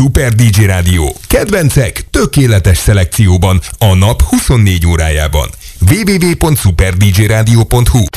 Super DJ Rádió. Kedvencek tökéletes szelekcióban a nap 24 órájában. www.superdjradio.hu